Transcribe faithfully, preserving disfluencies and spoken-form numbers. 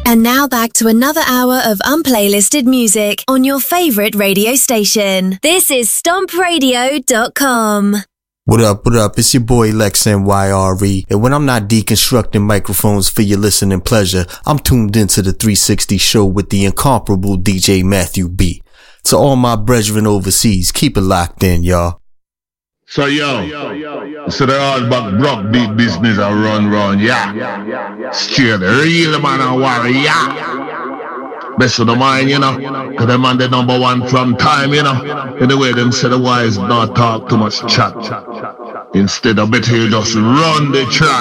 And now back to another hour of unplaylisted music on your favorite radio station. This is stomp radio dot com. What up, what up? It's your boy Lex N Y R E. And when I'm not deconstructing microphones for your listening pleasure, I'm tuned into the three sixty show with the incomparable D J Matthew B. To all my brethren overseas, keep it locked in, y'all. So yo, so the all back broke beat business I run round, yeah. Straight real man and war, yeah. Best of the mind, you know, cause them man the number one from time, you know. In the way them say the wise not talk too much chat. Instead of better you just run the track.